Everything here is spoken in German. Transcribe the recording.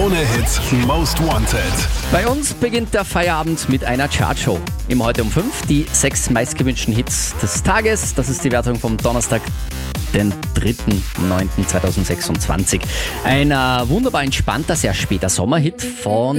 Krone Hits Most Wanted. Bei uns beginnt der Feierabend mit einer Chartshow. Immer heute um 5 die 6 meistgewünschten Hits des Tages. Das ist die Wertung vom Donnerstag, den 3.9.2026. Ein wunderbar entspannter, sehr später Sommerhit von